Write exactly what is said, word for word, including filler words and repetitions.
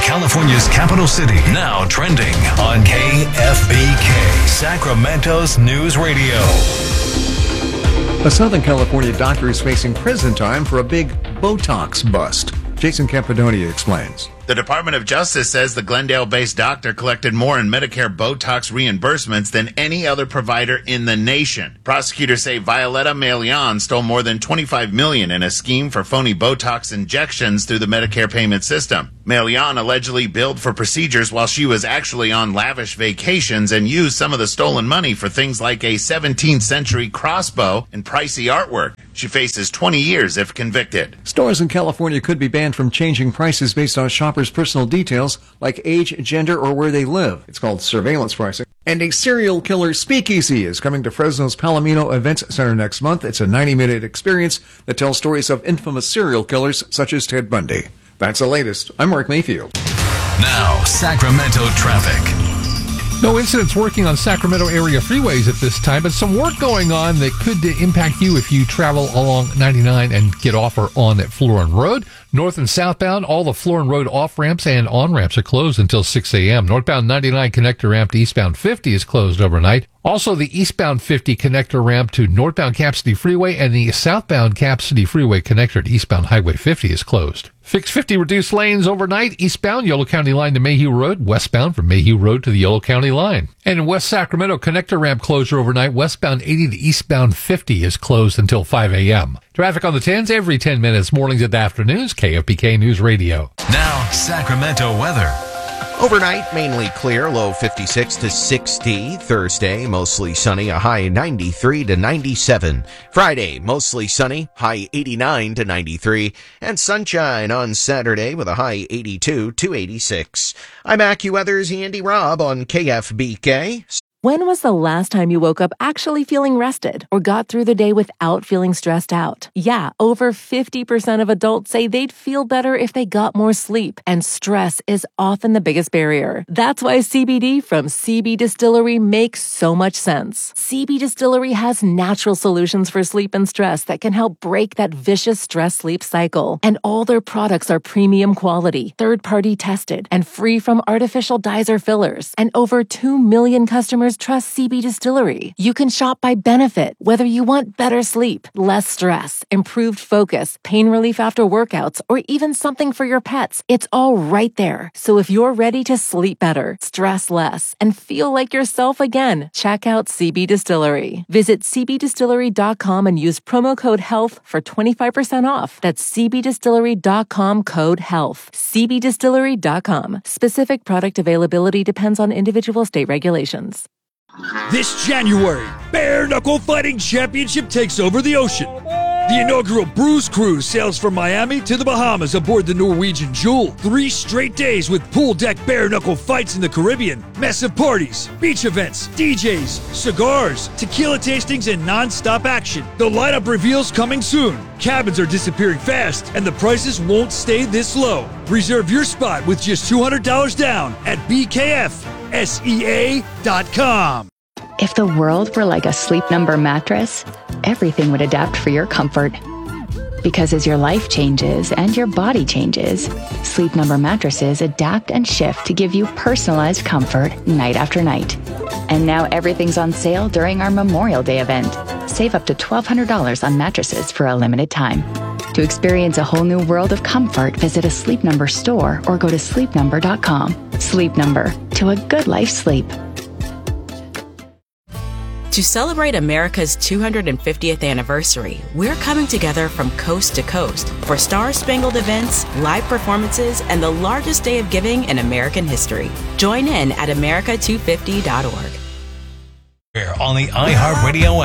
California's capital city. Now trending on K F B K, Sacramento's news radio. A Southern California doctor is facing prison time for a big Botox bust. Jason Campidonia explains. The Department of Justice says the Glendale-based doctor collected more in Medicare Botox reimbursements than any other provider in the nation. Prosecutors say Violetta Melian stole more than twenty-five million dollars in a scheme for phony Botox injections through the Medicare payment system. Melian allegedly billed for procedures while she was actually on lavish vacations and used some of the stolen money for things like a seventeenth century crossbow and pricey artwork. She faces twenty years if convicted. Stores in California could be banned from changing prices based on shoppers' personal details like age, gender, or where they live. It's called surveillance pricing. And a serial killer speakeasy is coming to Fresno's Palomino Events Center next month. It's a ninety-minute experience that tells stories of infamous serial killers such as Ted Bundy. That's the latest. I'm Mark Mayfield. Now, Sacramento traffic. No incidents working on Sacramento area freeways at this time, but some work going on that could impact you if you travel along ninety-nine and get off or on at Florin Road. North and southbound, all the Florin Road off-ramps and on-ramps are closed until six a.m. Northbound ninety-nine connector ramp to eastbound fifty is closed overnight. Also, the eastbound fifty connector ramp to northbound Cap City Freeway and the southbound Cap City Freeway connector to eastbound Highway fifty is closed. Fix fifty reduced lanes overnight, eastbound Yolo County Line to Mayhew Road, westbound from Mayhew Road to the Yolo County Line. And in West Sacramento, connector ramp closure overnight, westbound eighty to eastbound fifty is closed until five a.m. Traffic on the tens every ten minutes, mornings and afternoons, K F B K News Radio. Now, Sacramento weather. Overnight, mainly clear, low fifty-six to sixty. Thursday, mostly sunny, a high ninety-three to ninety-seven. Friday, mostly sunny, high eighty-nine to ninety-three. And sunshine on Saturday with a high eighty-two to eighty-six. I'm AccuWeather's Andy Robb on K F B K. When was the last time you woke up actually feeling rested or got through the day without feeling stressed out? Yeah, over fifty percent of adults say they'd feel better if they got more sleep, and stress is often the biggest barrier. That's why C B D from C B Distillery makes so much sense. C B Distillery has natural solutions for sleep and stress that can help break that vicious stress-sleep cycle. And all their products are premium quality, third-party tested, and free from artificial dyes or fillers. And over two million customers trust C B Distillery. You can shop by benefit, whether you want better sleep, less stress, improved focus, pain relief after workouts, or even something for your pets. It's all right there. So if you're ready to sleep better, stress less, and feel like yourself again, check out C B Distillery. Visit c b distillery dot com and use promo code HEALTH for twenty-five percent off. That's c b distillery dot com code HEALTH. c b distillery dot com. Specific product availability depends on individual state regulations. This January, Bare Knuckle Fighting Championship takes over the ocean. The inaugural Bruise Cruise sails from Miami to the Bahamas aboard the Norwegian Jewel. Three straight days with pool deck bare knuckle fights in the Caribbean, massive parties, beach events, D Js, cigars, tequila tastings, and non-stop action. The lineup reveals coming soon. Cabins are disappearing fast, and the prices won't stay this low. Reserve your spot with just two hundred dollars down at b k f s e a dot com. If the world were like a Sleep Number mattress, everything would adapt for your comfort. Because as your life changes and your body changes, Sleep Number mattresses adapt and shift to give you personalized comfort night after night. And now everything's on sale during our Memorial Day event. Save up to twelve hundred dollars on mattresses for a limited time. To experience a whole new world of comfort, visit a Sleep Number store or go to sleep number dot com. Sleep Number, to a good life sleep. To celebrate America's two hundred fiftieth anniversary, we're coming together from coast to coast for star-spangled events, live performances, and the largest day of giving in American history. Join in at america two fifty dot org. On the iHeartRadio app.